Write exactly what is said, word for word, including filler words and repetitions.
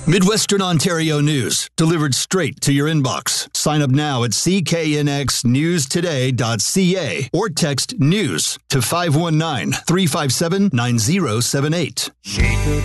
Midwestern Ontario news, delivered straight to your inbox. Sign up now at c k n x news today dot c a or text NEWS to five one nine, three five seven, nine zero seven eight.